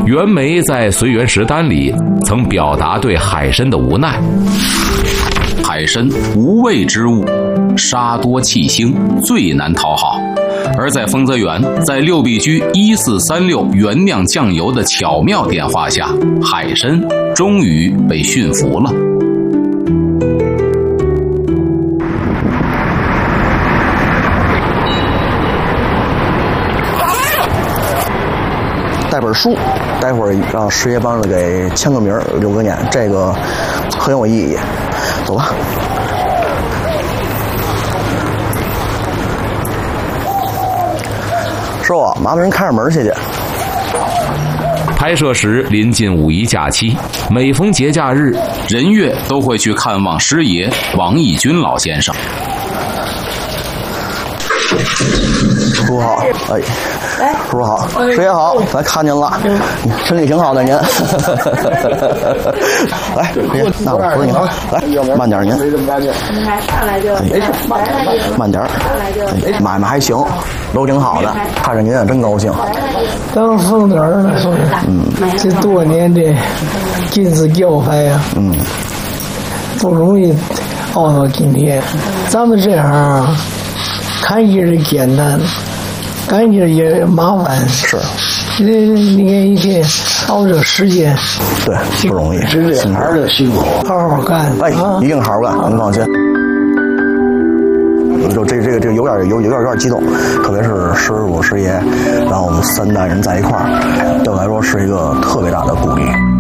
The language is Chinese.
袁枚在《随园食单》里曾表达对海参的无奈： 海参无味之物，沙多气腥，最难讨好。而在丰泽园，在六必居1436原酿酱油的巧妙点化下，海参终于被驯服了。 带本书，待会儿让师爷帮着给签个名留个念，这个很有意义。走吧。师傅，麻烦人开着门去。 拍摄时临近五一假期，每逢节假日， 人月都会去看望师爷王义军老先生。 叔叔好，哎，叔叔好，师爷好，来看您了，身体挺好的您。来，师爷，那我扶着您了，来，慢点您。慢点，买卖还行，都挺好的，看着您也真高兴。 当风点儿了，这多年的金子教派呀，不容易熬到今天。咱们这行看起来简单，干起来也麻烦。 是， 你看一天熬这时间， 对，不容易， 还是辛苦，好好干。 哎，一定好好干，您放心。就这个有点激动，特别是师傅师爷，然后我们3代人在一块儿，对我来说是一个特别大的鼓励。